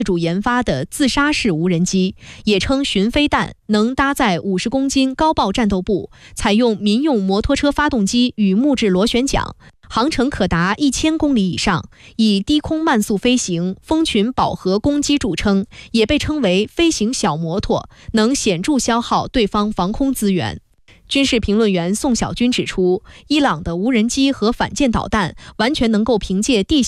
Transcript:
主研发的自杀式无人机，也称巡飞弹，能搭载50公斤高爆战斗部，采用民用摩托车发动机与木质螺旋桨，航程可达1000公里以上，以低空慢速飞行、蜂群饱和攻击著称，也被称为飞行小摩托，能显著消耗对方防空资源。军事评论员宋小军指出，伊朗的无人机和反舰导弹完全能够凭借地形